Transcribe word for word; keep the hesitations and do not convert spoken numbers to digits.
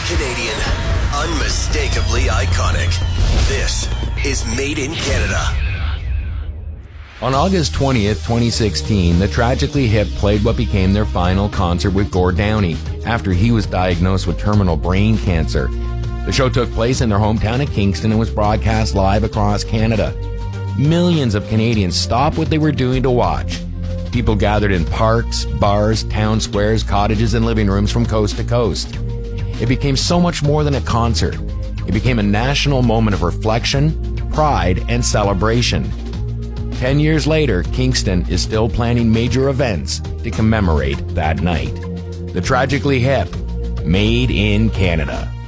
Canadian. Unmistakably iconic. This is Made in Canada. On August twentieth, twenty sixteen, the Tragically Hip played what became their final concert with Gord Downie after he was diagnosed with terminal brain cancer. The show took place in their hometown of Kingston and was broadcast live across Canada. Millions of Canadians stopped what they were doing to watch. People gathered in parks, bars, town squares, cottages, and living rooms from coast to coast. It became so much more than a concert. It became a national moment of reflection, pride, and celebration. Ten years later, Kingston is still planning major events to commemorate that night. The Tragically Hip, Made in Canada.